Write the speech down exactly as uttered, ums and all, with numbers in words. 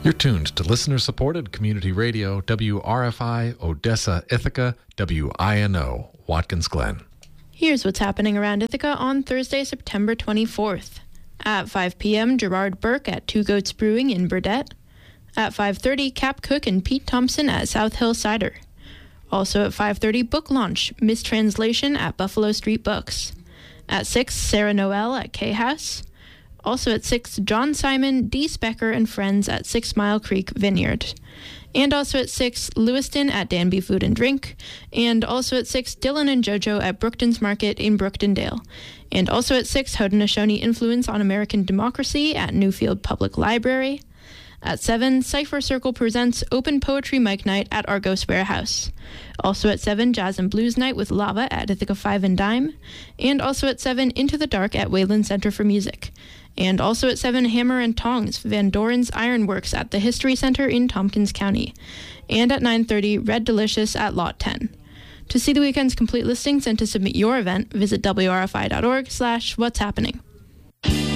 You're tuned to listener-supported community radio, W R F I, Odessa, Ithaca, W I N O, Watkins Glen. Here's what's happening around Ithaca on Thursday, September twenty-fourth. At five p.m., Gerard Burke at Two Goats Brewing in Burdett. At five thirty, Cap Cook and Pete Thompson at South Hill Cider. Also at five thirty, book launch, Mistranslation at Buffalo Street Books. At six, Sarah Noel at K-House. Also at six, John Simon, D. Specker, and Friends at Six Mile Creek Vineyard. And also at six, Lewiston at Danby Food and Drink. And also at six, Dylan and JoJo at Brookton's Market in Brooktondale. And also at six, Haudenosaunee Influence on American Democracy at Newfield Public Library. At seven, Cipher Circle presents Open Poetry Mic Night at Argos Warehouse. Also at seven, Jazz and Blues Night with Lava at Ithaca Five and Dime. And also at seven, Into the Dark at Wayland Center for Music. And also at seven, Hammer and Tongs, Van Doren's Ironworks at the History Center in Tompkins County. And at nine thirty, Red Delicious at Lot ten. To see the weekend's complete listings and to submit your event, visit W R F I dot org slash what's happening.